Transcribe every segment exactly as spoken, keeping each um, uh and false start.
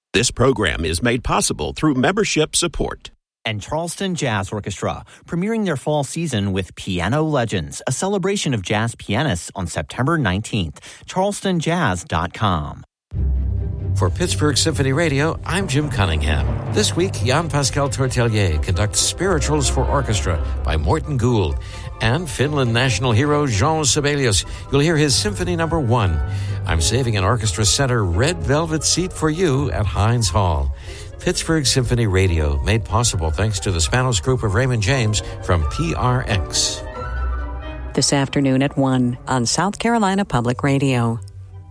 This program is made possible through membership support. And Charleston Jazz Orchestra, premiering their fall season with Piano Legends, a celebration of jazz pianists on September nineteenth. charleston jazz dot com. For Pittsburgh Symphony Radio, I'm Jim Cunningham. This week, Jan-Pascal Tortelier conducts Spirituals for Orchestra by Morton Gould. And Finland national hero Jean Sibelius. You'll hear his Symphony Number One. I'm saving an Orchestra Center red velvet seat for you at Heinz Hall. Pittsburgh Symphony Radio, made possible thanks to the Spanos Group of Raymond James from P R X. This afternoon at one on South Carolina Public Radio.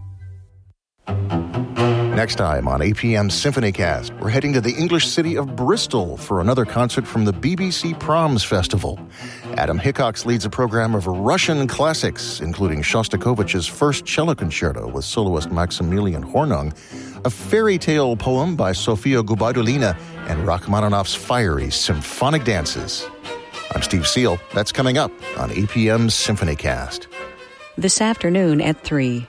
Next time on A P M SymphonyCast, we're heading to the English city of Bristol for another concert from the B B C Proms Festival. Adam Hickox leads a program of Russian classics, including Shostakovich's first cello concerto with soloist Maximilian Hornung, a fairy tale poem by Sofia Gubaidulina, and Rachmaninoff's fiery symphonic dances. I'm Steve Seal. That's coming up on A P M SymphonyCast. This afternoon at three.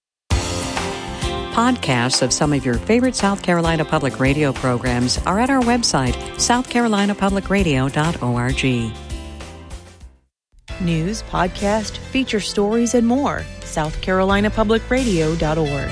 Podcasts of some of your favorite South Carolina Public Radio programs are at our website, south carolina public radio dot org. News, podcast, feature stories, and more. south carolina public radio dot org.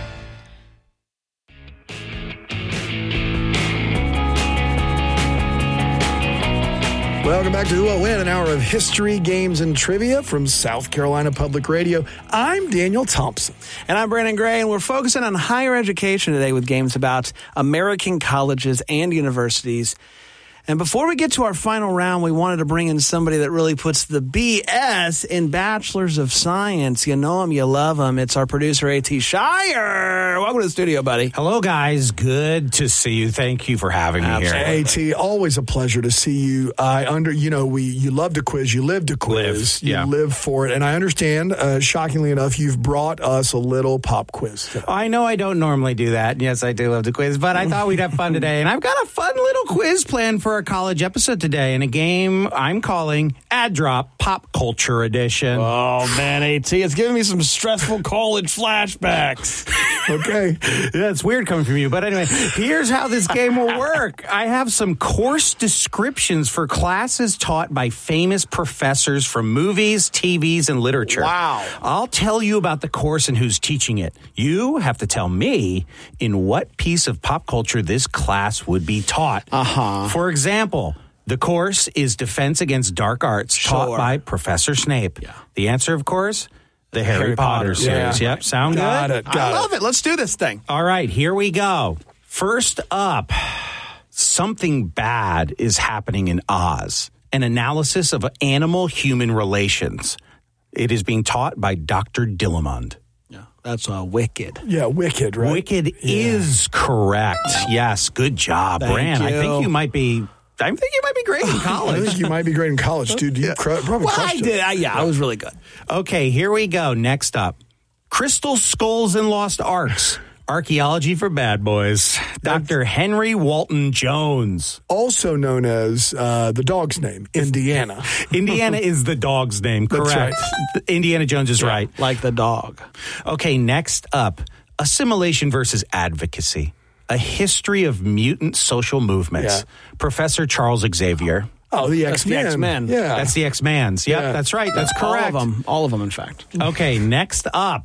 Welcome back to Who Will Win, an hour of history, games, and trivia from South Carolina Public Radio. I'm Daniel Thompson. And I'm Brandon Gray, and we're focusing on higher education today with games about American colleges and universities. And before we get to our final round, we wanted to bring in somebody that really puts the B S in Bachelors of Science. You know him, you love him. It's our producer, A T Shire. Welcome to the studio, buddy. Hello, guys. Good to see you. Thank you for having me here. A T, always a pleasure to see you. I under, you know, we you love to quiz. You live to quiz. Live, yeah. You live for it. And I understand, uh, shockingly enough, you've brought us a little pop quiz today. I know I don't normally do that. Yes, I do love to quiz, but I thought we'd have fun today. And I've got a fun little quiz planned for our college episode today in a game I'm calling Ad Drop Pop Culture Edition. Oh, man, A T, it's giving me some stressful college flashbacks. Okay. Yeah, it's weird coming from you. But anyway, here's how this game will work. I have some course descriptions for classes taught by famous professors from movies, T Vs, and literature. Wow. I'll tell you about the course and who's teaching it. You have to tell me in what piece of pop culture this class would be taught. Uh-huh. For example, the course is Defense Against Dark Arts, Sure. taught by Professor Snape. Yeah. The answer, of course, the Harry, Harry Potter, Potter. series. Yeah. Yep, sound Got good? it. Got I it. love it. Let's do this thing. All right, here we go. First up, something bad is happening in Oz. An analysis of animal-human relations. It is being taught by Doctor Dillamond. Yeah, that's uh, wicked. Yeah, Wicked, right? Wicked Yeah. is correct. Yes, good job, Thank Bran. I you. think you might be... I think you might be great in I college. think you might be great in college, dude. You cr- probably Well, I crushed it. did. I, yeah, I was really good. Okay, here we go. Next up. Crystal Skulls and Lost Arks. Archaeology for Bad Boys. Doctor Henry Walton Jones. Also known as uh, the dog's name, Indiana. Indiana is the dog's name, That's correct. Indiana Jones is right. Like the dog. Okay, next up. Assimilation versus advocacy. A history of mutant social movements. Yeah. Professor Charles Xavier. Oh, the That's the X-Men. X-Men. Yeah. That's the X-Mans. Yep, Yeah. that's right. That's correct. All of them. All of them, in fact. Okay, next up.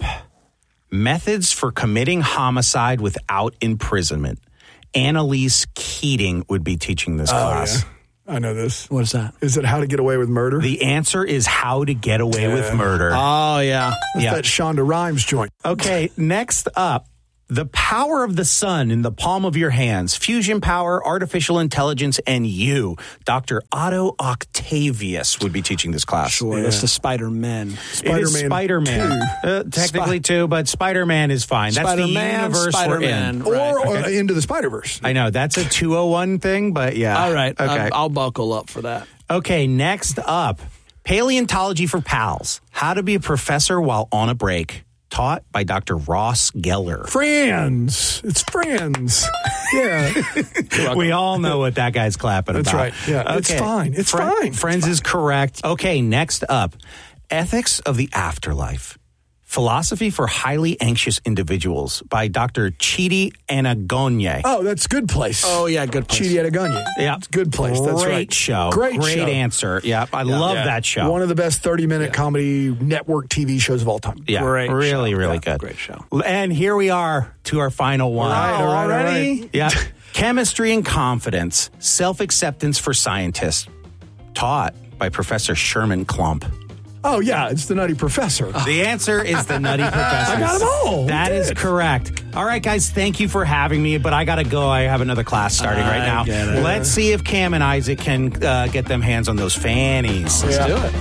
Methods for committing homicide without imprisonment. Annalise Keating would be teaching this Oh, class. yeah. I know this. What is that? Is it How to Get Away with Murder? The answer is How to Get Away with Murder. Oh, yeah. That's yeah. that Shonda Rhimes joint. Okay, next up. The power of the sun in the palm of your hands. Fusion power, artificial intelligence, and you. Doctor Otto Octavius would be teaching this class. Sure, that's the Spider-Man. It is Spider-Man. Uh, technically two, but Spider-Man is fine. That's the Spider-Man, universe Spider-Man. we're in. Or, or Okay. Into the Spider-Verse. I know, that's a two oh one thing, but yeah. All right. Okay. I'll, I'll buckle up for that. Okay, next up. Paleontology for Pals. How to be a professor while on a break. Taught by Doctor Ross Geller. Friends. It's Friends. Yeah. We all know what that guy's clapping That's about. right. Yeah, it's fine. It's fine. Friends It's is correct. Okay, next up. Ethics of the afterlife. Philosophy for Highly Anxious Individuals by Doctor Chidi Anagonye. Oh, that's Good Place. Oh, yeah, Good Place. Chidi Anagonye. Yeah. It's Good Place. That's Great right. show. Great, Great show. answer. Yeah, I love Yeah. that show. One of the best thirty-minute Yeah. comedy network T V shows of all time. Yeah, Great really, show. really Yeah, good. great show. And here we are to our final one. All right, all right, all already? right. Yeah. Chemistry and Confidence, Self-Acceptance for Scientists, taught by Professor Sherman Klump. Oh, yeah, it's the Nutty Professor. The answer is the Nutty Professor. I got them all. That Who is did? correct. All right, guys, thank you for having me, but I got to go. I have another class starting right I now. get it. Let's see if Cam and Isaac can uh, get them hands on those fannies. Let's Yeah. do it.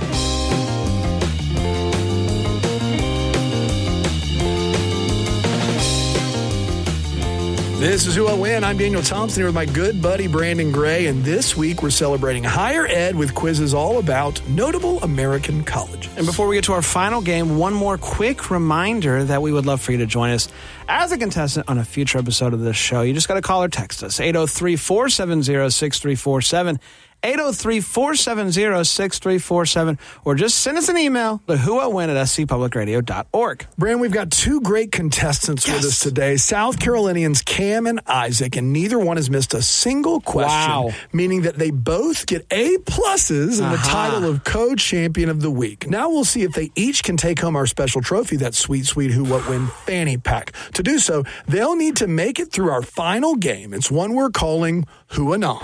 This is Who I Win. I'm Daniel Thompson here with my good buddy Brandon Gray, and this week we're celebrating higher ed with quizzes all about notable American colleges. And before we get to our final game, one more quick reminder that we would love for you to join us as a contestant on a future episode of this show. You just got to call or text us, eight oh three, four seven zero, six three four seven, eight oh three, four seven zero, six three four seven, or just send us an email to whoiwin at s c public radio dot org. Brand, we've got two great contestants Yes. with us today, South Carolinians Cam and Isaac, and neither one has missed a single question, Wow. meaning that they both get A pluses in the Uh-huh. title of Co-Champion of the Week. Now we'll see if they each can take home our special trophy, that sweet, sweet Who What Win fanny pack. To do so, they'll need to make it through our final game. It's one we're calling Who Anon.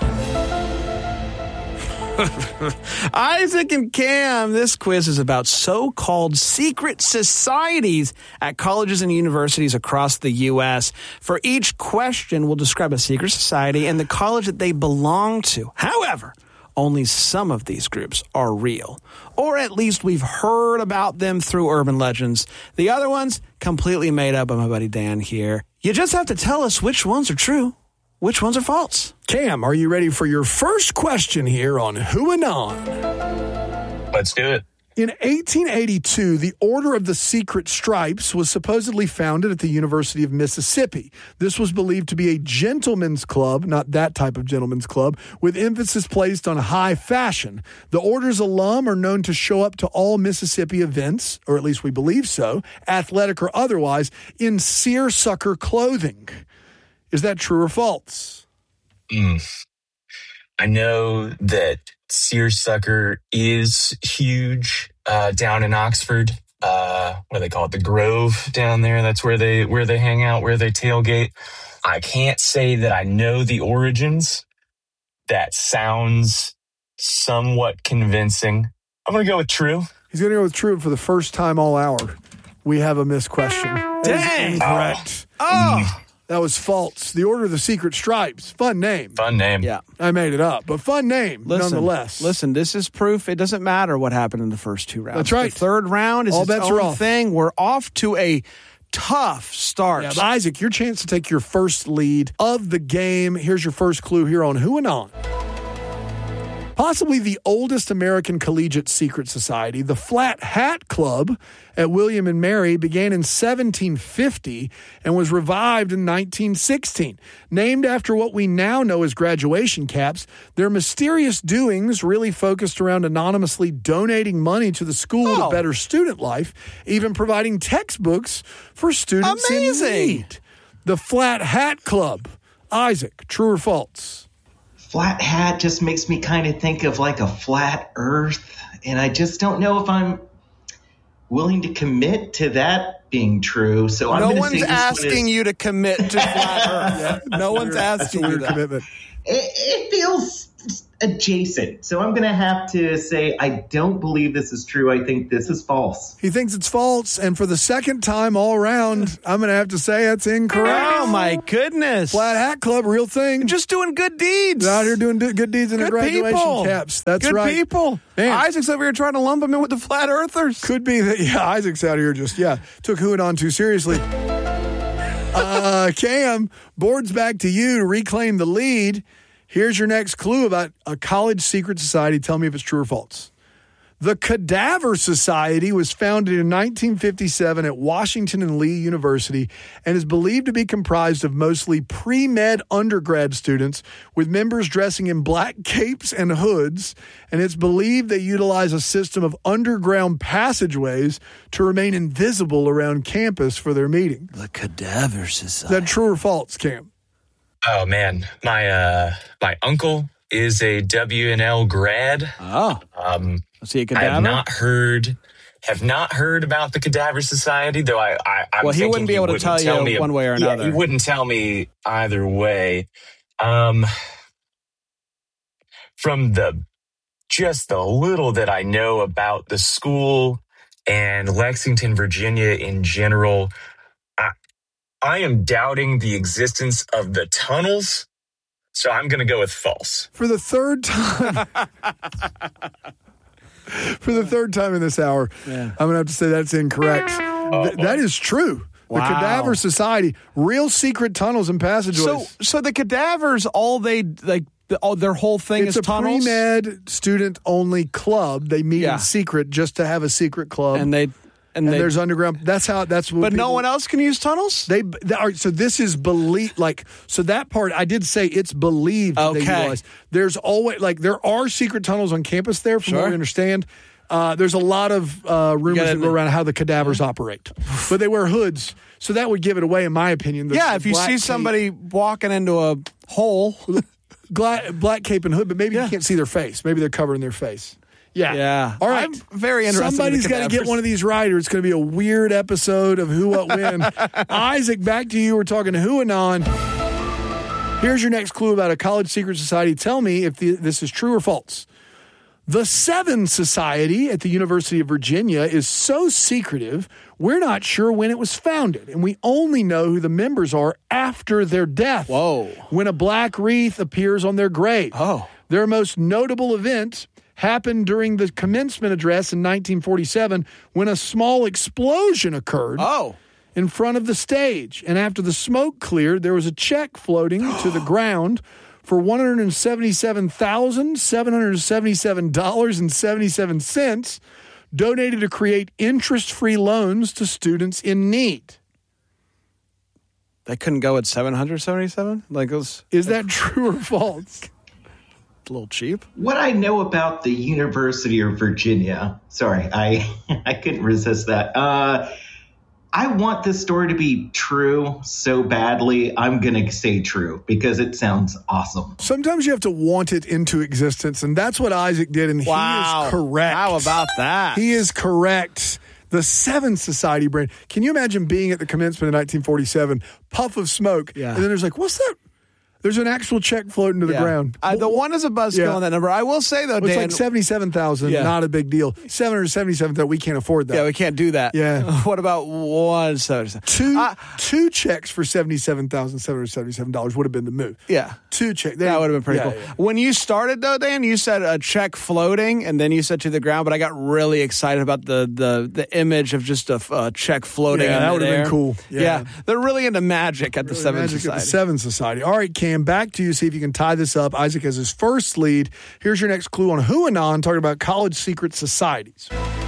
Isaac and Cam, this quiz is about so-called secret societies at colleges and universities across the U S. For each question, we'll describe a secret society and the college that they belong to. However, only some of these groups are real, or at least we've heard about them through urban legends. The other ones, completely made up by my buddy Dan here. You just have to tell us which ones are true, which ones are false. Cam, are you ready for your first question here on Who Anon? Let's do it. In eighteen eighty-two, the Order of the Secret Stripes was supposedly founded at the University of Mississippi. This was believed to be a gentleman's club, not that type of gentleman's club, with emphasis placed on high fashion. The Order's alum are known to show up to all Mississippi events, or at least we believe so, athletic or otherwise, in seersucker clothing. Is that true or false? Mm. I know that seersucker is huge uh, down in Oxford. Uh, what do they call it? The Grove down there. That's where they where they hang out, where they tailgate. I can't say that I know the origins. That sounds somewhat convincing. I'm going to go with true. He's going to go with true for the first time all hour. We have a missed question. That is Dang. incorrect. Oh! That was false. The Order of the Secret Stripes. Fun name. Fun name. Yeah. I made it up, but fun name Listen, nonetheless. Listen, this is proof. It doesn't matter what happened in the first two rounds. That's right. The third round is All its bets own are off. thing. We're off to a tough start. Yeah, but Isaac, your chance to take your first lead of the game. Here's your first clue here on Who Anon. Possibly the oldest American collegiate secret society, the Flat Hat Club at William and Mary, began in seventeen fifty and was revived in nineteen sixteen. Named after what we now know as graduation caps, their mysterious doings really focused around anonymously donating money to the school Oh. to better student life, even providing textbooks for students Amazing. in need. The Flat Hat Club. Isaac, true or false? Flat hat just makes me kind of think of like a flat earth, and I just don't know if I'm willing to commit to that being true. So I'm no going to one's say this one asking is, you to commit to flat Earth. No one's asking you Weird that. commitment. It, it feels adjacent. So I'm going to have to say I don't believe this is true. I think this is false. He thinks it's false, and for the second time all around, I'm going to have to say it's incorrect. Oh, my goodness. Flat Hat Club, real thing. Just doing good deeds. Out here doing do- good deeds in the Good graduation people. caps. That's good right. people. Man. Isaac's over here trying to lump him in with the flat earthers. Could be that, yeah, Isaac's out here just, yeah, took Who It On too seriously. Uh, Cam, board's back to you to reclaim the lead. Here's your next clue about a college secret society. Tell me if it's true or false. The Cadaver Society was founded in nineteen fifty-seven at Washington and Lee University and is believed to be comprised of mostly pre-med undergrad students with members dressing in black capes and hoods, and it's believed they utilize a system of underground passageways to remain invisible around campus for their meetings. The Cadaver Society. Is that true or false, Cam? Oh, man. My, uh, my uncle is a W and L grad. Oh. Um, Was he a I cadaver? have not heard have not heard about the Cadaver Society, though I, I I'm well, he thinking wouldn't be able to tell, tell you me, one way or another. Yeah, he wouldn't tell me either way. Um, from the just the little that I know about the school and Lexington, Virginia in general, I, I am doubting the existence of the tunnels. So I'm going to go with false. For the third time, for the third time in this hour, yeah. I'm going to have to say that's incorrect. Oh, Th- that is true. Wow. The Cadaver Society, real secret tunnels and passageways. So, so the cadavers, all they like, the, all their whole thing it's is tunnels. It's a pre-med student-only club. They meet yeah. in secret just to have a secret club, and they. And, and they, there's underground. That's how. That's what. But people, no one else can use tunnels. They. they are, so this is believed. Like so that part. I did say it's believed. Okay. They utilize. There's always like there are secret tunnels on campus there. From Sure. what we understand, uh, there's a lot of uh, rumors that go around how the cadavers operate. But they wear hoods, so that would give it away, in my opinion. The, yeah, the if you see cape, somebody walking into a hole, black, black cape and hood, but maybe yeah. you can't see their face. Maybe they're covering their face. Yeah. Yeah. All right. I'm very interested. Somebody's in got to get one of these right, or it's going to be a weird episode of Who, What, When. Isaac, back to you. We're talking to Who Anon. Here's your next clue about a college secret society. Tell me if the, this is true or false. The Seven Society at the University of Virginia is so secretive, we're not sure when it was founded, and we only know who the members are after their death. Whoa. When a black wreath appears on their grave. Oh. Their most notable event happened during the commencement address in nineteen forty-seven when a small explosion occurred oh. in front of the stage. And after the smoke cleared, there was a check floating to the ground for one hundred seventy-seven thousand seven hundred seventy-seven dollars and seventy-seven cents donated to create interest-free loans to students in need. They couldn't go at seven hundred seventy-seven? Like, it was, Is that true or false? A little cheap. What I know about the University of Virginia, sorry, I I couldn't resist that. Uh, I want this story to be true so badly. I'm going to say true because it sounds awesome. Sometimes you have to want it into existence, and that's what Isaac did, and wow. he is correct. How about that? He is correct. The Seven Society brand. Can you imagine being at the commencement in nineteen forty-seven, puff of smoke, yeah. and then there's like, what's that? There's an actual check floating to the yeah. ground. Uh, the one is a buzzkill yeah. on that number. I will say, though, it's Dan. like seventy-seven thousand, yeah. not a big deal. seven hundred seventy-seven thousand, we can't afford that. Yeah, we can't do that. Yeah. What about one seventy-seven? Two, uh, two checks for seventy-seven thousand seven hundred seventy-seven dollars would have been the move. Yeah. Two checks. That would have been pretty yeah, cool. Yeah. When you started, though, Dan, you said a check floating, and then you said to the ground, but I got really excited about the the, the image of just a uh, check floating Yeah, in that would have midair. been cool. Yeah. yeah. They're really into magic at the Really Seven magic Society. At the Seven Society. All right, Cam, back to you. See if you can tie this up. Isaac has his first lead. Here's your next clue on Who Anon, talking about college secret societies.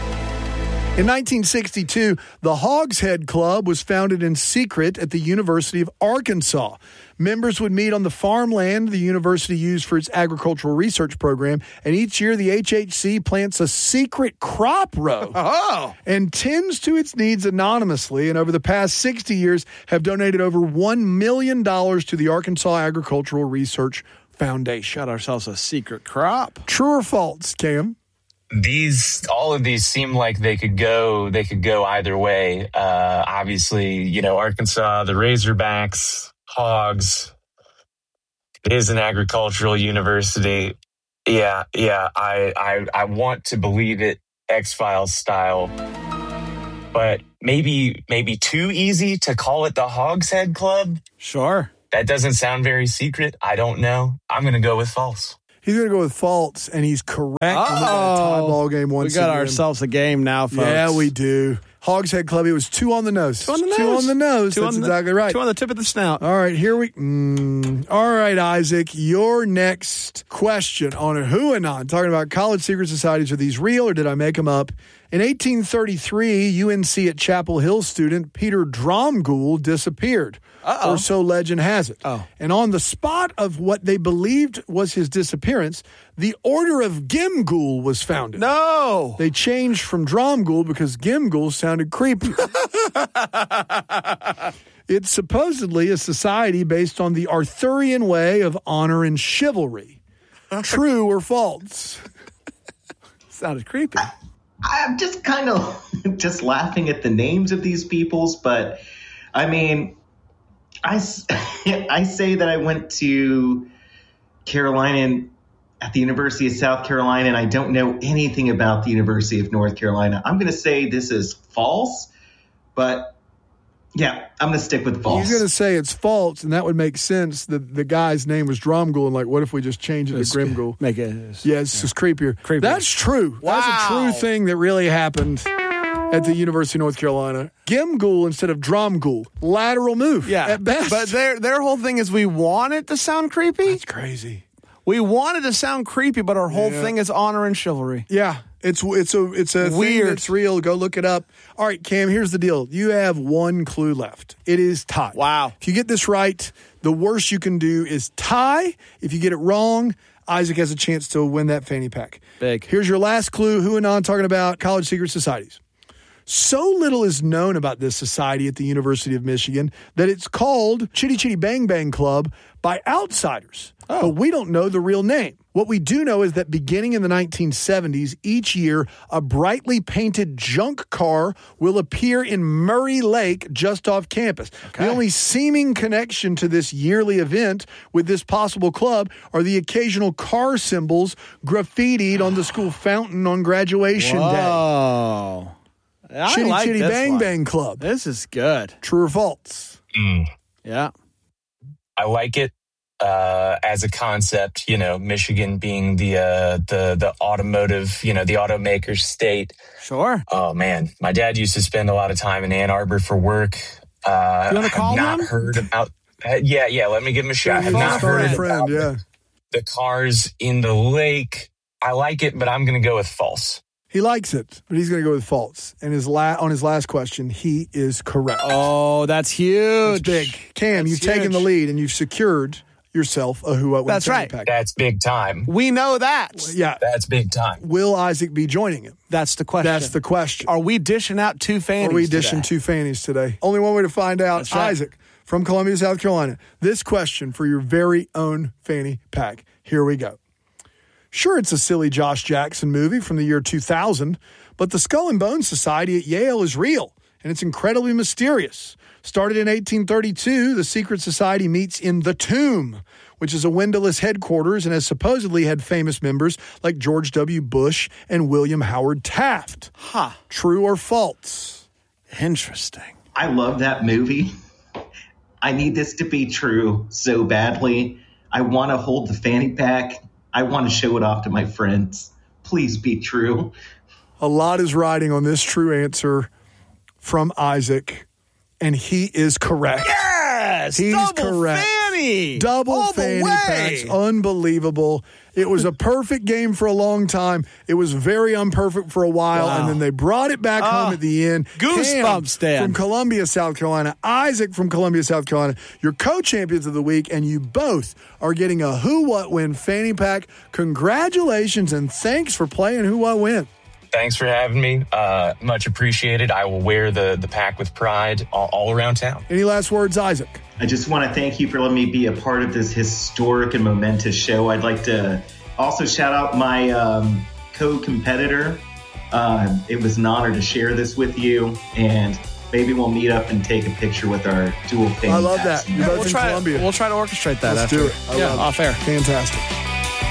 In nineteen sixty-two, the Hogshead Club was founded in secret at the University of Arkansas. Members would meet on the farmland the university used for its agricultural research program, and each year the H H C plants a secret crop row oh. and tends to its needs anonymously, and over the past sixty years have donated over one million dollars to the Arkansas Agricultural Research Foundation. Got ourselves a secret crop. True or false, Cam? These, all of these seem like they could go, they could go either way. Uh, obviously, you know, Arkansas, the Razorbacks, Hogs. It is an agricultural university. Yeah, yeah. I, I, I want to believe it X-Files style, but maybe, maybe too easy to call it the Hogshead Club. Sure. That doesn't sound very secret. I don't know. I'm going to go with false. He's going to go with false, and he's correct. Uh-oh. We got a tie ball game once We got again. ourselves a game now, folks. Yeah, we do. Hogshead Club. It was two on the nose. Two on the nose. Two on the nose. Two That's on the, exactly right. Two on the tip of the snout. All right, here we. Mm, all right, Isaac, your next question on a Whoanon, talking about college secret societies. Are these real or did I make them up? In eighteen thirty-three, U N C at Chapel Hill student Peter Dromgoole disappeared. Uh-oh. Or so legend has it. Oh. And on the spot of what they believed was his disappearance, the Order of Gimgool was founded. No! They changed from Dromgoole because Gimgool sounded creepy. It's supposedly a society based on the Arthurian way of honor and chivalry. True or false? Sounded creepy. I'm just kind of just laughing at the names of these peoples, but I mean, I, I say that I went to Carolina and at the University of South Carolina, and I don't know anything about the University of North Carolina. I'm going to say this is false, but yeah, I'm going to stick with false. He's going to say it's false, and that would make sense. The the guy's name was Dromgoole, and like, what if we just change it It's, to Grimgoole? Make it. It's, Yeah, it's yeah. just creepier. Creepier. That's true. Wow. That's a true thing that really happened at the University of North Carolina. Gimgool instead of Dromgoole. Lateral move. Yeah. At best. But their their whole thing is we want it to sound creepy. That's crazy. We want it to sound creepy, but our whole Yeah. thing is honor and chivalry. Yeah, it's it's a it's a Weird. thing that's real. Go look it up. All right, Cam, here's the deal. You have one clue left. It is tie. Wow. If you get this right, the worst you can do is tie. If you get it wrong, Isaac has a chance to win that fanny pack. Big. Here's your last clue. Whoanon talking about college secret societies. So little is known about this society at the University of Michigan that it's called Chitty Chitty Bang Bang Club by outsiders. Oh. But we don't know the real name. What we do know is that beginning in the nineteen seventies, each year, a brightly painted junk car will appear in Murray Lake just off campus. Okay. The only seeming connection to this yearly event with this possible club are the occasional car symbols graffitied on the school fountain on graduation day. Whoa. I Chitty like Chitty this Bang one. Bang Club. This is good. True or false? Mm. Yeah. I like it uh, as a concept. You know, Michigan being the uh, the the automotive, you know, the automaker state. Sure. Oh man, my dad used to spend a lot of time in Ann Arbor for work. Uh, You wanna call I've not him? heard about. Uh, yeah, yeah. Let me give him a shot. I have not Phone heard a about friend, the- yeah. the cars in the lake. I like it, but I'm going to go with false. He likes it, but he's going to go with false. And his la- on his last question, he is correct. Oh, that's huge. That's big. Cam, That's you've taken huge. the lead, and you've secured yourself a Who What When That's fanny right. pack. That's big time. We know that. Yeah. That's big time. Will Isaac be joining him? That's the question. That's the question. Are we dishing out two fannies Are we dishing today? two fannies today? Only one way to find out. That's right. Isaac from Columbia, South Carolina. This question for your very own fanny pack. Here we go. Sure, it's a silly Josh Jackson movie from the year two thousand, but the Skull and Bones Society at Yale is real, and it's incredibly mysterious. Started in eighteen thirty-two, the secret society meets in The Tomb, which is a windowless headquarters and has supposedly had famous members like George W. Bush and William Howard Taft. Huh. True or false? Interesting. I love that movie. I need this to be true so badly. I want to hold the fanny pack. I want to show it off to my friends. Please be true. A lot is riding on this true answer from Isaac, and he is correct. Yes! He's Double correct. fanny! Double All the fanny way! packs. Unbelievable. It was a perfect game for a long time. It was very unperfect for a while, Wow. and then they brought it back Oh, home at the end. goosebumps, Cam Dan. from Columbia, South Carolina. Isaac from Columbia, South Carolina. Your co-champions of the week, and you both are getting a Who What When fanny pack. Congratulations, and thanks for playing Who What When. Thanks for having me. Uh, much appreciated. I will wear the, the pack with pride all, all around town. Any last words, Isaac? I just want to thank you for letting me be a part of this historic and momentous show. I'd like to also shout out my um, co-competitor. Uh, it was an honor to share this with you, and maybe we'll meet up and take a picture with our dual fan. I love that. You're both We'll in try, Columbia. we'll try to orchestrate that Let's after. do it. I yeah, love it. off air. Fantastic.